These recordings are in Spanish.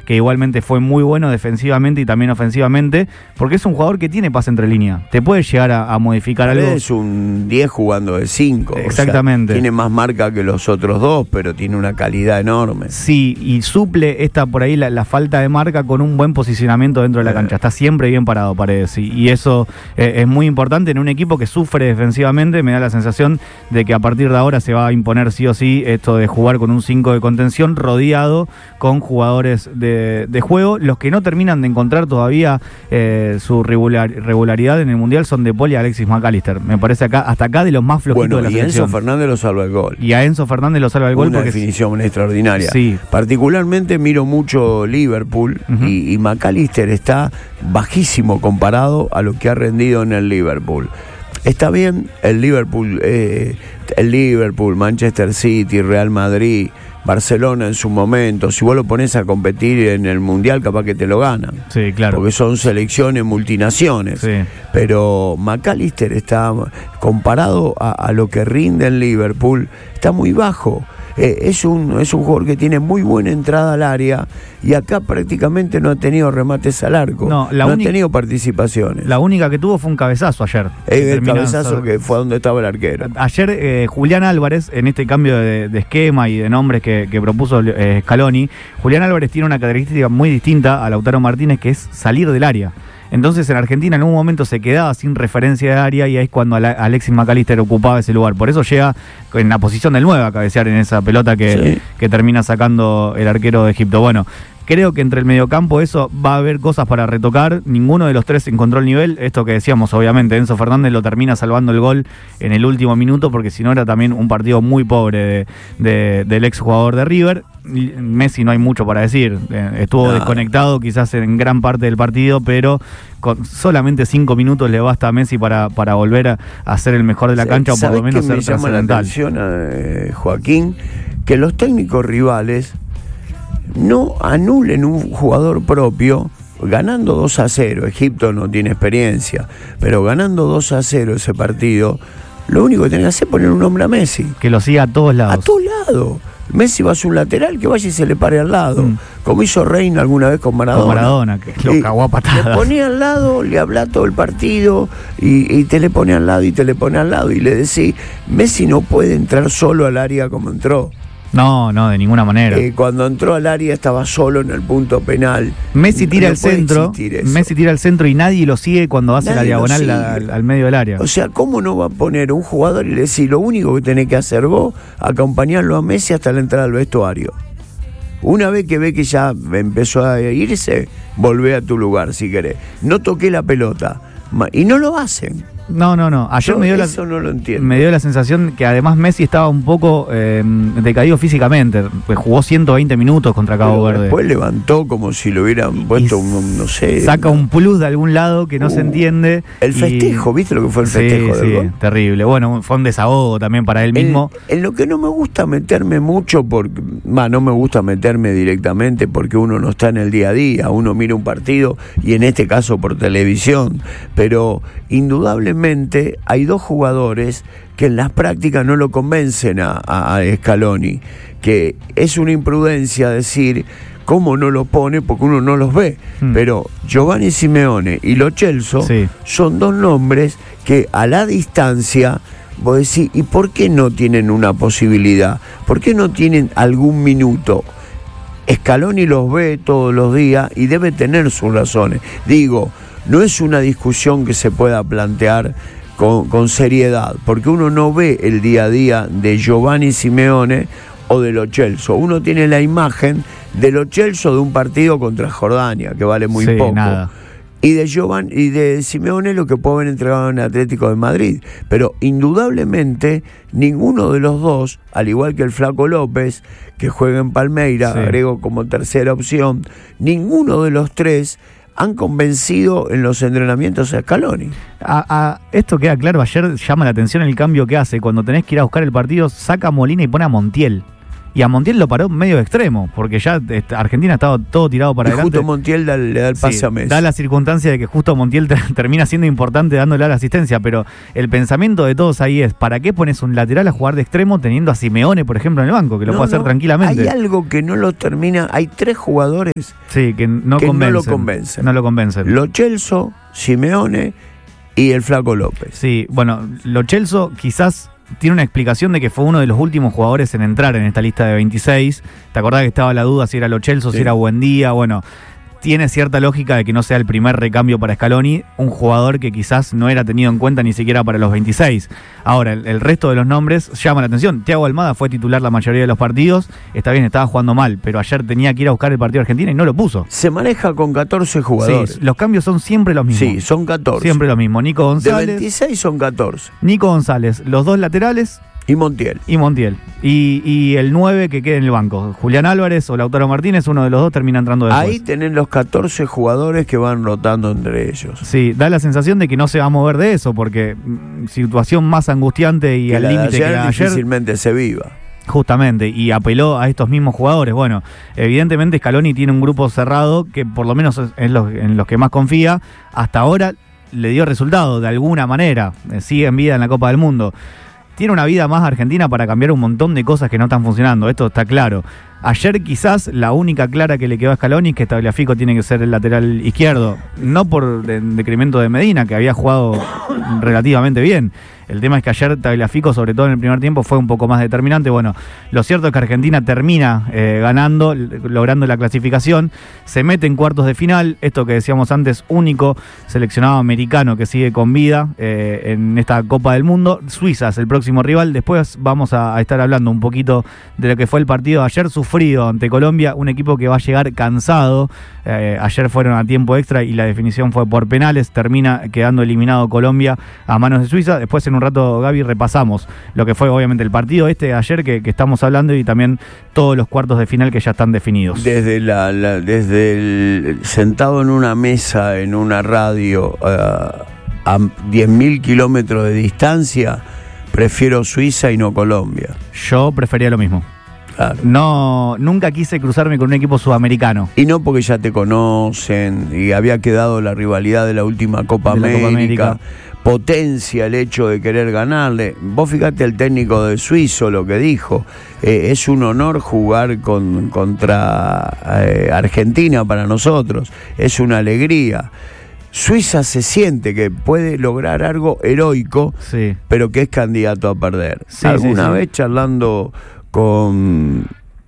que igualmente fue muy bueno defensivamente y también ofensivamente, porque es un jugador que tiene pase entre líneas. Te puede llegar a modificar algo. Es un 10 jugando de 5. Exactamente. O sea, tiene más marca que los otros dos, pero tiene una calidad enorme. Sí, y suple por ahí la falta de marca con un buen posicionamiento dentro de la cancha. Está siempre bien parado, Paredes. Y eso es muy importante en un equipo que sufre defensivamente. Me da la sensación de que a partir de ahora se va a imponer sí o sí esto de jugar con un 5 de contención rodeado con jugadores de juego. Los que no terminan de encontrar todavía su regularidad en el Mundial son De Paul y Alexis McAllister. Me parece hasta acá de los más flojitos de la selección. Y Enzo Fernández lo salva el gol. Y a Enzo Fernández lo salva el gol. Una definición extraordinaria. Sí. Particularmente miro mucho Liverpool y McAllister está bajísimo comparado a lo que ha rendido en el Liverpool. Está bien el Liverpool, Manchester City, Real Madrid, Barcelona en su momento. Si vos lo pones a competir en el Mundial, capaz que te lo ganan. Sí, claro. Porque son selecciones, multinaciones. Sí. Pero McAllister está, comparado a lo que rinde en Liverpool, está muy bajo. Es un jugador que tiene muy buena entrada al área y acá prácticamente no ha tenido remates al arco, no ha tenido participaciones. La única que tuvo fue un cabezazo ayer. El cabezazo que fue donde estaba el arquero. Ayer Julián Álvarez, en este cambio de esquema y de nombres que propuso Scaloni, Julián Álvarez tiene una característica muy distinta a Lautaro Martínez, que es salir del área. Entonces en Argentina en un momento se quedaba sin referencia de área y ahí es cuando Alexis McAllister ocupaba ese lugar. Por eso llega en la posición del 9 a cabecear en esa pelota que termina sacando el arquero de Egipto. Bueno, creo que entre el mediocampo eso va a haber cosas para retocar. Ninguno de los tres encontró el nivel. Esto que decíamos, obviamente, Enzo Fernández lo termina salvando el gol en el último minuto, porque si no era también un partido muy pobre del exjugador de River. Messi no hay mucho para decir. Estuvo desconectado quizás en gran parte del partido, pero con solamente 5 minutos le basta a Messi para volver a ser el mejor de la cancha, o por lo menos ser trascendental. Me llama la atención, Joaquín, que los técnicos rivales no anulen un jugador propio ganando 2-0. Egipto no tiene experiencia, pero ganando 2-0 ese partido, lo único que tiene que hacer es poner un hombre a Messi. Que lo siga a todos lados. A todos lados. Messi va a su lateral, que vaya y se le pare al lado. Como hizo Reina alguna vez con Maradona. Con Maradona, que lo cagó a patadas. Le ponía al lado, le habla todo el partido y te le pone al lado y te le pone al lado. Y le decís, Messi no puede entrar solo al área como entró. No, de ninguna manera. Cuando entró al área estaba solo en el punto penal. Messi tira al centro y nadie lo sigue cuando hace la diagonal al medio del área. O sea, ¿cómo no va a poner un jugador y le decir, lo único que tenés que hacer vos, acompañarlo a Messi hasta la entrada al vestuario? Una vez que ve que ya empezó a irse, volvé a tu lugar si querés. No toqué la pelota. Y no lo hacen. No. Ayer no lo entiendo. Me dio la sensación que además Messi estaba un poco decaído físicamente. Pues jugó 120 minutos contra Cabo Verde. Después levantó como si le hubieran puesto no sé. Saca un plus de algún lado que no se entiende. El festejo, ¿viste lo que fue el festejo del gol? Terrible. Bueno, fue un desahogo también para él mismo. En lo que no me gusta meterme mucho, no me gusta meterme directamente porque uno no está en el día a día. Uno mira un partido y en este caso por televisión. Pero indudablemente hay dos jugadores que en las prácticas no lo convencen a Scaloni, que es una imprudencia decir cómo no lo pone porque uno no los ve, pero Giovanni Simeone y Lo Celso son dos nombres que a la distancia vos decís, ¿y por qué no tienen una posibilidad? ¿Por qué no tienen algún minuto? Scaloni los ve todos los días y debe tener sus razones. Digo, no es una discusión que se pueda plantear con seriedad, porque uno no ve el día a día de Giovanni Simeone o de Lo Celso. Uno tiene la imagen de Lo Celso de un partido contra Jordania, que vale muy poco. Nada. Y de Simeone lo que puede haber entregado en Atlético de Madrid. Pero indudablemente ninguno de los dos, al igual que el Flaco López, que juega en Palmeiras, agrego como tercera opción, ninguno de los tres han convencido en los entrenamientos a Scaloni. Esto queda claro, ayer llama la atención el cambio que hace. Cuando tenés que ir a buscar el partido, saca a Molina y pone a Montiel. y a Montiel lo paró medio de extremo, porque ya Argentina estaba todo tirado para adelante. Justo Montiel le da el pase a Messi. Da la circunstancia de que justo Montiel termina siendo importante dándole la asistencia, pero el pensamiento de todos ahí es, ¿para qué pones un lateral a jugar de extremo teniendo a Simeone, por ejemplo, en el banco, que lo puede hacer tranquilamente? Hay algo que no lo termina, hay 3 jugadores que no lo convencen. No lo convencen. Lo Celso, Simeone y el Flaco López. Sí, bueno, Lo Celso quizás tiene una explicación de que fue uno de los últimos jugadores en entrar en esta lista de 26. ¿Te acordás que estaba la duda si era Lo Celso, si era Buendía? Bueno, tiene cierta lógica de que no sea el primer recambio para Scaloni, un jugador que quizás no era tenido en cuenta ni siquiera para los 26. Ahora, el resto de los nombres llama la atención. Thiago Almada fue titular la mayoría de los partidos, está bien, estaba jugando mal, pero ayer tenía que ir a buscar el partido de Argentina y no lo puso. Se maneja con 14 jugadores. Sí, los cambios son siempre los mismos. Sí, son 14. Siempre los mismos. Nico González. De 26 son 14. Nico González, los 2 laterales. Y Montiel. Y el 9 que queda en el banco. Julián Álvarez o Lautaro Martínez, uno de los 2 termina entrando después. Ahí tenés los 14 jugadores que van rotando entre ellos. Sí, da la sensación de que no se va a mover de eso, porque situación más angustiante y al límite que ayer difícilmente se viva. Justamente, y apeló a estos mismos jugadores. Bueno, evidentemente Scaloni tiene un grupo cerrado que por lo menos es en los que más confía. Hasta ahora le dio resultado de alguna manera. Sigue en vida en la Copa del Mundo. Tiene una vida más Argentina para cambiar un montón de cosas que no están funcionando, esto está claro. Ayer quizás la única clara que le quedó a Scaloni es que Tagliafico tiene que ser el lateral izquierdo, no por decremento de Medina, que había jugado relativamente bien. El tema es que ayer Tagliafico, sobre todo en el primer tiempo, fue un poco más determinante. Bueno, lo cierto es que Argentina termina ganando, logrando la clasificación, se mete en cuartos de final, esto que decíamos antes, único seleccionado americano que sigue con vida en esta Copa del Mundo. Suiza es el próximo rival, después vamos a estar hablando un poquito de lo que fue el partido de ayer, sufrido ante Colombia, un equipo que va a llegar cansado. Ayer fueron a tiempo extra y la definición fue por penales, termina quedando eliminado Colombia a manos de Suiza. Después en un rato, Gaby, repasamos lo que fue obviamente el partido de ayer que estamos hablando y también todos los cuartos de final que ya están definidos. Desde sentado en una mesa en una radio a 10.000 kilómetros de distancia, prefiero Suiza y no Colombia. Yo prefería lo mismo. Claro. No, nunca quise cruzarme con un equipo sudamericano. Y no porque ya te conocen y había quedado la rivalidad de la última Copa América. Potencia el hecho de querer ganarle. Vos fíjate el técnico de Suizo lo que dijo. Es un honor jugar contra Argentina para nosotros. Es una alegría. Suiza se siente que puede lograr algo heroico, sí, pero que es candidato a perder. Sí, alguna vez charlando con...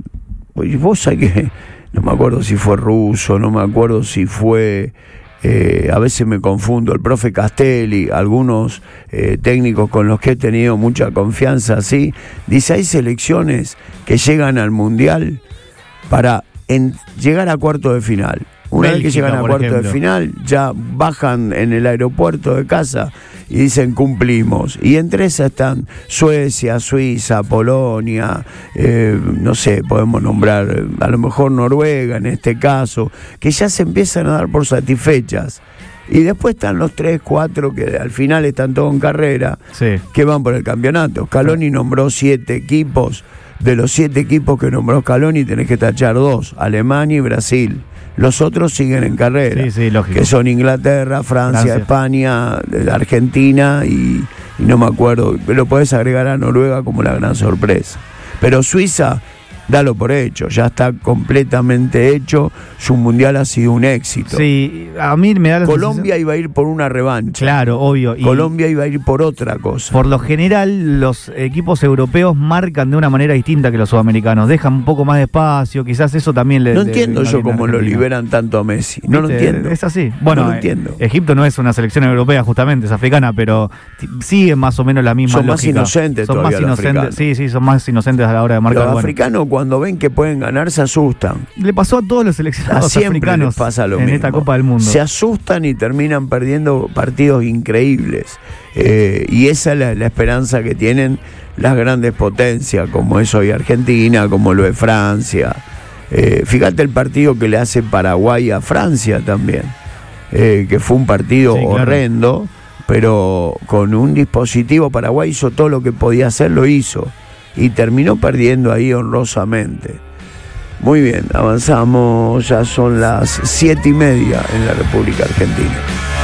Vos sabés que no me acuerdo si fue Russo, no me acuerdo si fue... a veces me confundo, el profe Castelli, algunos técnicos con los que he tenido mucha confianza, ¿sí? Dice, hay selecciones que llegan al Mundial para llegar a cuartos de final. Una vez que llegan a cuartos de final, ya bajan en el aeropuerto de casa y dicen cumplimos. Y entre esas están Suecia, Suiza, Polonia, no sé, podemos nombrar a lo mejor Noruega en este caso, que ya se empiezan a dar por satisfechas. Y después están los 3, 4 que al final están todos en carrera, sí, que van por el campeonato. Scaloni nombró 7 equipos. De los 7 equipos que nombró Scaloni tenés que tachar 2, Alemania y Brasil. Los otros siguen en carrera, sí, lógico, que son Inglaterra, Francia, España, Argentina y no me acuerdo, pero podés agregar a Noruega como la gran sorpresa. Pero Suiza, dalo por hecho, ya está completamente hecho, su mundial ha sido un éxito. Sí, a mí me da la Colombia iba a ir por una revancha. Claro, obvio. Colombia iba a ir por otra cosa. Por lo general, los equipos europeos marcan de una manera distinta que los sudamericanos, dejan un poco más de espacio, quizás eso también No entiendo yo cómo lo liberan tanto a Messi, no lo entiendo. Es así. Bueno, no lo entiendo. Egipto no es una selección europea justamente, es africana, pero siguen más o menos la misma lógica. Son más inocentes todavía los africanos. Sí, son más inocentes a la hora de marcar. Los africanos cuando ven que pueden ganar se asustan. Le pasó a todos los seleccionados africanos pasa lo en mismo. Esta Copa del Mundo. Se asustan y terminan perdiendo partidos increíbles. Y esa es la esperanza que tienen las grandes potencias, como es hoy Argentina, como lo es Francia. Fíjate el partido que le hace Paraguay a Francia también, que fue un partido horrendo, pero con un dispositivo Paraguay hizo todo lo que podía hacer, lo hizo. y terminó perdiendo ahí honrosamente. Muy bien, avanzamos, ya son las 7:30 en la República Argentina.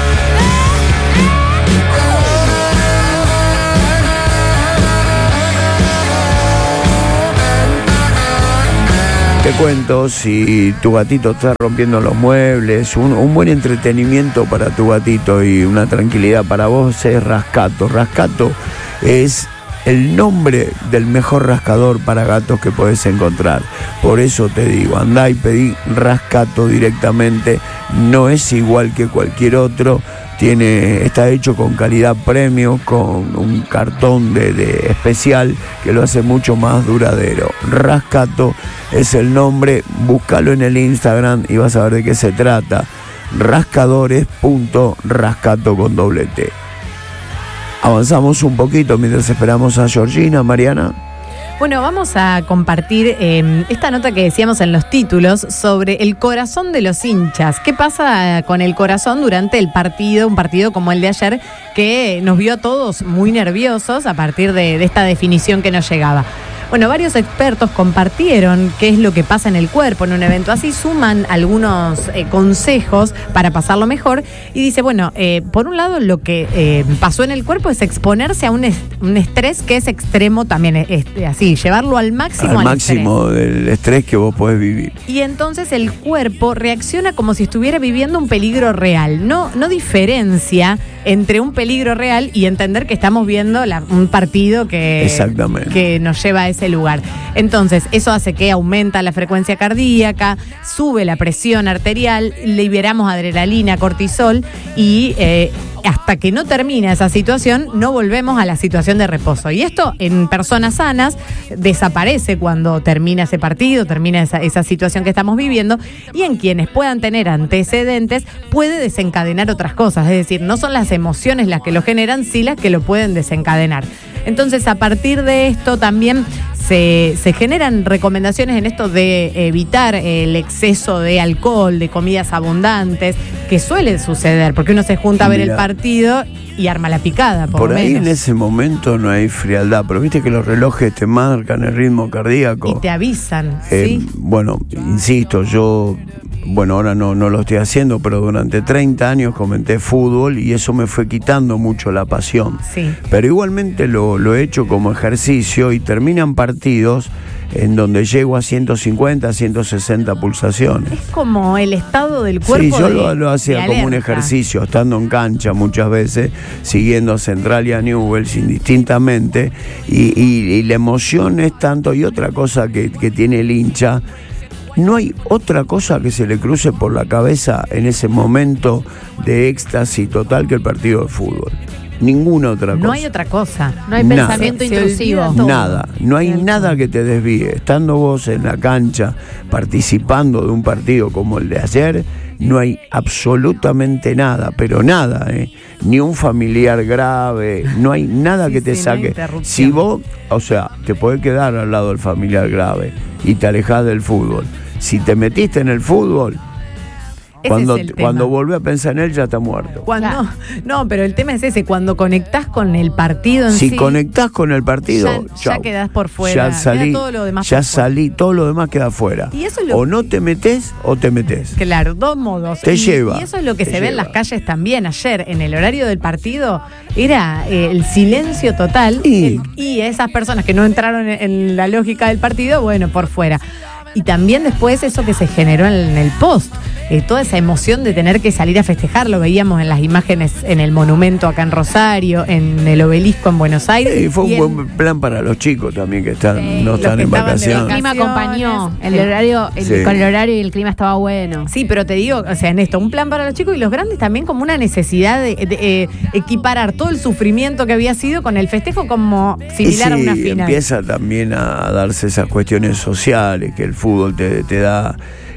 Te cuento, si tu gatito está rompiendo los muebles, un buen entretenimiento para tu gatito y una tranquilidad para vos es Rascato. Rascato es el nombre del mejor rascador para gatos que podés encontrar. Por eso te digo, andá y pedí Rascato directamente, no es igual que cualquier otro. Está hecho con calidad premium, con un cartón de especial que lo hace mucho más duradero. Rascato es el nombre, búscalo en el Instagram y vas a ver de qué se trata. Rascadores.rascato con doble T. Avanzamos un poquito mientras esperamos a Georgina, Mariana. Bueno, vamos a compartir esta nota que decíamos en los títulos sobre el corazón de los hinchas. ¿Qué pasa con el corazón durante el partido, un partido como el de ayer, que nos vio a todos muy nerviosos a partir de esta definición que nos llegaba? Bueno, varios expertos compartieron qué es lo que pasa en el cuerpo en un evento así, suman algunos consejos para pasarlo mejor y dice, bueno, por un lado lo que pasó en el cuerpo es exponerse a un estrés que es extremo también, así, llevarlo al máximo. Al máximo del estrés que vos podés vivir. Y entonces el cuerpo reacciona como si estuviera viviendo un peligro real, no diferencia entre un peligro real y entender que estamos viendo un partido que nos lleva a ese lugar. Entonces, eso hace que aumenta la frecuencia cardíaca, sube la presión arterial, liberamos adrenalina, cortisol y hasta que no termina esa situación, no volvemos a la situación de reposo. Y esto en personas sanas desaparece cuando termina ese partido, termina esa situación que estamos viviendo, y en quienes puedan tener antecedentes puede desencadenar otras cosas. Es decir, no son las emociones las que lo generan, sí las que lo pueden desencadenar. Entonces, a partir de esto también se generan recomendaciones en esto de evitar el exceso de alcohol, de comidas abundantes, que suele suceder, porque uno se junta a ver el partido y arma la picada, por ahí menos. En ese momento no hay frialdad, pero viste que los relojes te marcan el ritmo cardíaco. Y te avisan, ¿sí? Bueno, insisto, ahora no lo estoy haciendo, pero durante 30 años comenté fútbol y eso me fue quitando mucho la pasión. Sí. Pero igualmente lo he hecho como ejercicio y terminan partidos en donde llego a 150, 160 pulsaciones. Es como el estado del cuerpo. Sí, yo lo hacía como un ejercicio, estando en cancha muchas veces, siguiendo a Central y a Newell's indistintamente, y la emoción es tanto, y otra cosa que tiene el hincha, no hay otra cosa que se le cruce por la cabeza en ese momento de éxtasis total que el partido de fútbol. Ninguna otra cosa. No hay otra cosa. No hay pensamiento intrusivo. Nada. No hay nada que te desvíe. Estando vos en la cancha participando de un partido como el de ayer, no hay absolutamente nada, pero nada, ni un familiar grave, no hay nada que te saque. Si vos, te podés quedar al lado del familiar grave y te alejás del fútbol. Si te metiste en el fútbol, cuando volvés a pensar en él ya está muerto. No, pero el tema es ese, cuando conectás con el partido en sí. Si conectás con el partido, ya quedás por fuera. Ya salí, todo lo demás todo lo demás queda fuera. Y eso o no te metés o te metés. Claro, dos modos. Te lleva. Y eso es lo que se ve en las calles también. Ayer, en el horario del partido, era el silencio total y esas personas que no entraron en la lógica del partido, bueno, por fuera. Y también después eso que se generó en el post, toda esa emoción de tener que salir a festejar, lo veíamos en las imágenes en el monumento acá en Rosario, en el obelisco en Buenos Aires. Y fue un buen plan para los chicos también que no están en vacaciones. El clima acompañó, con el horario y el clima estaba bueno. Sí, pero te digo, en esto, un plan para los chicos y los grandes también como una necesidad de equiparar todo el sufrimiento que había sido con el festejo como similar a una final. Empieza también a darse esas cuestiones sociales que el fútbol te da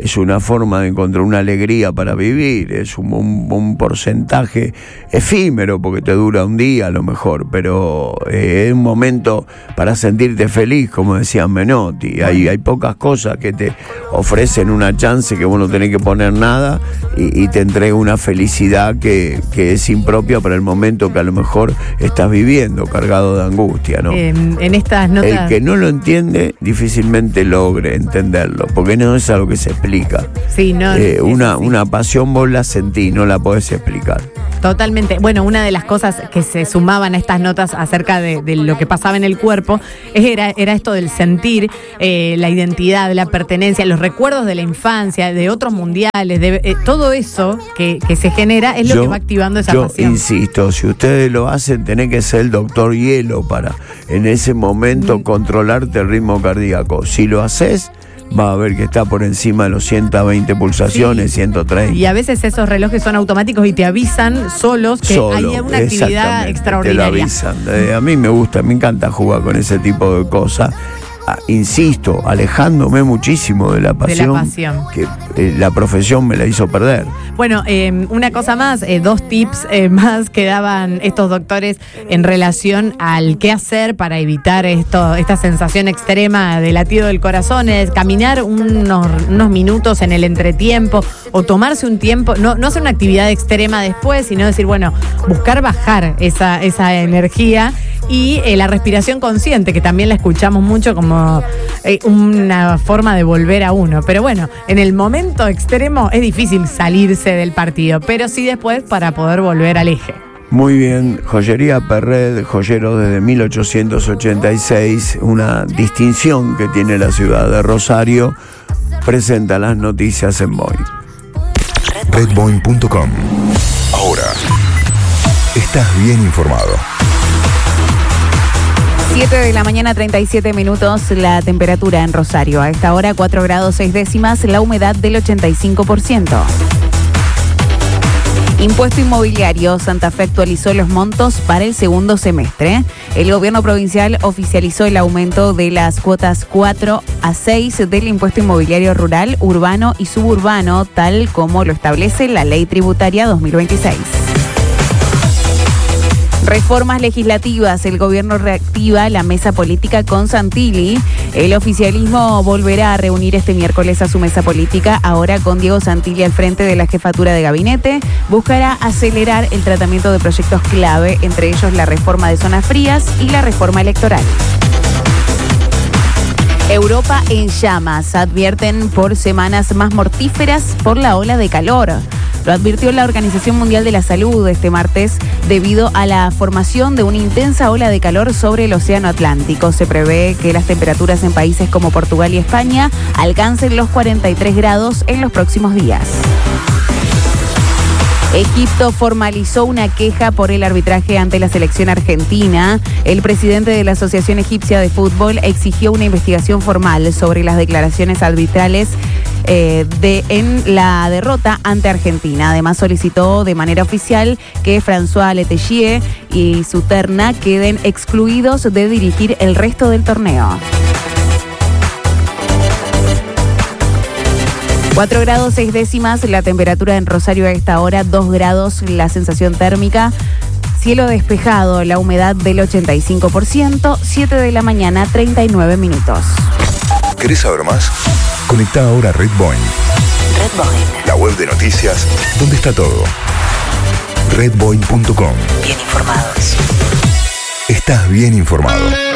es una forma de encontrar una alegría para vivir, es un porcentaje efímero porque te dura un día a lo mejor, pero es un momento para sentirte feliz, como decía Menotti. Hay pocas cosas que te ofrecen una chance que vos no tenés que poner nada y te entrega una felicidad que es impropia para el momento que a lo mejor estás viviendo, cargado de angustia, ¿no? En estas notas... El que no lo entiende difícilmente logre entenderlo, porque no es algo que se explica. Sí, no. Una pasión vos la sentís, no la podés explicar. Totalmente. Bueno, una de las cosas que se sumaban a estas notas acerca de lo que pasaba en el cuerpo era esto del sentir, la identidad, la pertenencia, los recuerdos de la infancia, de otros mundiales, todo eso que se genera es lo que va activando esa pasión. Yo insisto, si ustedes lo hacen, tenés que ser el doctor Hielo para en ese momento controlarte el ritmo cardíaco. Si lo haces, va a ver que está por encima de los 120 pulsaciones, 130. Y a veces esos relojes son automáticos y te avisan solos que hay una actividad extraordinaria. Te lo avisan. A mí me encanta jugar con ese tipo de cosas. Insisto, alejándome muchísimo de la pasión. Que la profesión me la hizo perder. Bueno, una cosa más, 2 tips más que daban estos doctores en relación al qué hacer para evitar esta sensación extrema de latido del corazón, es caminar unos minutos en el entretiempo o tomarse un tiempo, no hacer una actividad extrema después, sino decir, bueno, buscar bajar esa energía. Y la respiración consciente, que también la escuchamos mucho como una forma de volver a uno. Pero bueno, en el momento extremo es difícil salirse del partido, pero sí después para poder volver al eje. Muy bien, Joyería Perret, joyero desde 1886, una distinción que tiene la ciudad de Rosario, presenta las noticias en Boing. Redboing.com. Ahora estás bien informado. 7 de la mañana, 37 minutos, la temperatura en Rosario. A esta hora, 4 grados 6 décimas, la humedad del 85%. Impuesto inmobiliario, Santa Fe actualizó los montos para el segundo semestre. El gobierno provincial oficializó el aumento de las cuotas 4 a 6 del impuesto inmobiliario rural, urbano y suburbano, tal como lo establece la Ley Tributaria 2026. Reformas legislativas. El gobierno reactiva la mesa política con Santilli. El oficialismo volverá a reunir este miércoles a su mesa política, ahora con Diego Santilli al frente de la jefatura de gabinete. Buscará acelerar el tratamiento de proyectos clave, entre ellos la reforma de zonas frías y la reforma electoral. Europa en llamas. Advierten por semanas más mortíferas por la ola de calor. Lo advirtió la Organización Mundial de la Salud este martes debido a la formación de una intensa ola de calor sobre el Océano Atlántico. Se prevé que las temperaturas en países como Portugal y España alcancen los 43 grados en los próximos días. Egipto formalizó una queja por el arbitraje ante la selección argentina. El presidente de la Asociación Egipcia de Fútbol exigió una investigación formal sobre las declaraciones arbitrales en la derrota ante Argentina. Además, solicitó de manera oficial que François Letellier y su terna queden excluidos de dirigir el resto del torneo. 4 grados 6 décimas la temperatura en Rosario a esta hora, 2 grados la sensación térmica, cielo despejado, la humedad del 85%, 7 de la mañana, 39 minutos. ¿Querés saber más? Conecta ahora a Redboing. Redboing. La web de noticias, donde está todo. Redboing.com. Bien informados. Estás bien informado.